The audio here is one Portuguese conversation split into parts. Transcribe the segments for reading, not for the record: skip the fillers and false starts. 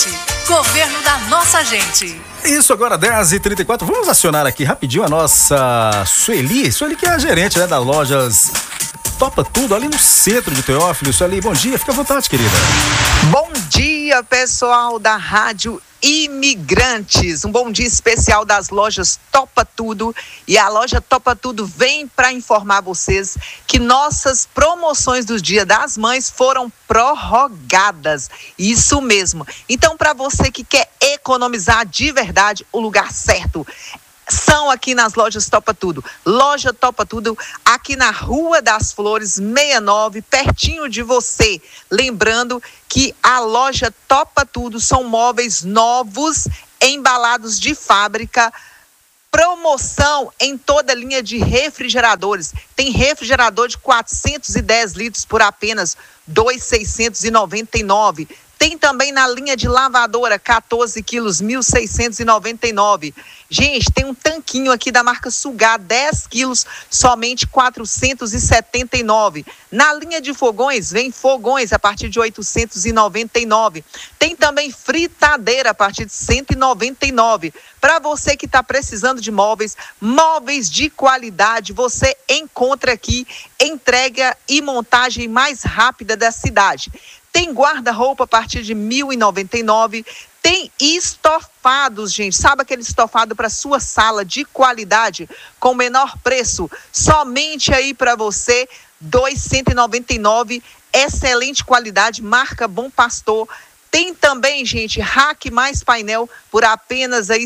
gente. Governo da nossa gente. Isso, agora 10h34. Vamos acionar aqui rapidinho a nossa Sueli, que é a gerente, né, das lojas Topa Tudo, ali no centro de Teófilo. Sueli, bom dia, fica à vontade, querida. Bom dia, pessoal da Rádio Imigrantes. Um bom dia especial das lojas Topa Tudo. E a loja Topa Tudo vem para informar vocês que nossas promoções do Dia das Mães foram prorrogadas. Isso mesmo. Então, para você que quer economizar de verdade, o lugar certo são aqui nas lojas Topa Tudo. Loja Topa Tudo, aqui na Rua das Flores, 69, pertinho de você. Lembrando que a loja Topa Tudo são móveis novos, embalados de fábrica. Promoção em toda a linha de refrigeradores. Tem refrigerador de 410 litros por apenas R$ 2.699. Tem também na linha de lavadora, 14 quilos, R$ 1.699. Gente, tem um tanquinho aqui da marca Sugar, 10 quilos, somente R$ 479. Na linha de fogões, vem fogões a partir de R$ 899. Tem também fritadeira a partir de R$ 199. Para você que está precisando de móveis de qualidade, você encontra aqui entrega e montagem mais rápida da cidade. Tem guarda-roupa a partir de R$ 1.099. Tem estofados, gente. Sabe aquele estofado para sua sala de qualidade com menor preço? Somente aí para você, R$ 299. Excelente qualidade, marca Bom Pastor. Tem também, gente, rack mais painel por apenas aí R$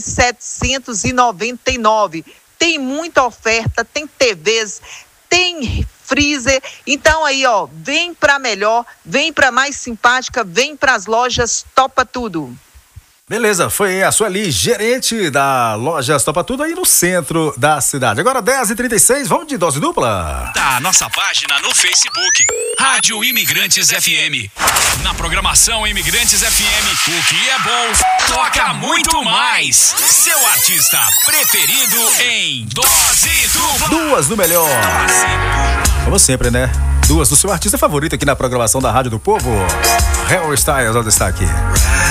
799. Tem muita oferta, tem TVs, tem freezer. Então aí, ó, vem para melhor, vem para mais simpática, vem para as lojas Topa Tudo. Beleza, foi a Sueli, gerente da Lojas Topa Tudo aí no centro da cidade. Agora 10h36, vamos de dose dupla? Tá, nossa página no Facebook, Rádio Imigrantes FM. Na programação Imigrantes FM, o que é bom, toca muito mais. Seu artista preferido em dose dupla. Duas do melhor. Como sempre, né? Duas do seu artista favorito aqui na programação da Rádio do Povo. Harry Styles ao destaque.